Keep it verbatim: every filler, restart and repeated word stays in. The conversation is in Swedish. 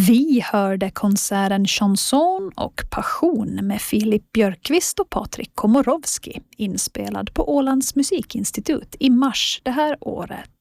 Vi hörde konserten Chanson och Passion med Filip Björkqvist och Patrik Komorowski inspelad på Ålands musikinstitut i mars det här året.